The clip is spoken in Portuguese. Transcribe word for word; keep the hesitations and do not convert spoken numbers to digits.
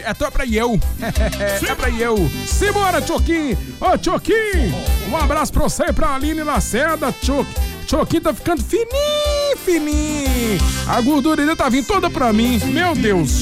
é tua pra eu. É pra eu. Simbora, Choquinho. Ô, Choquinho, um abraço pra você e pra Aline Lacerda, Choquinho. Choquinho tá ficando fininho, fininho. A gordura dele tá vindo toda pra mim. Meu Deus.